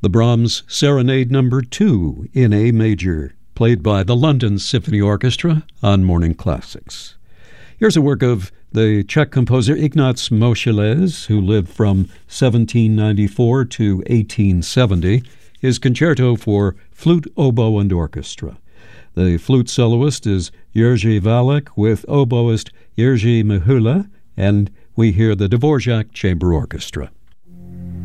the Brahms Serenade No. 2 in A major, played by the London Symphony Orchestra on Morning Classics. Here's a work of the Czech composer Ignác Moscheles, who lived from 1794 to 1870, his concerto for flute, oboe, and orchestra. The flute soloist is Jerzy Valek with oboist Jerzy Mihula, and we hear the Dvorak Chamber Orchestra.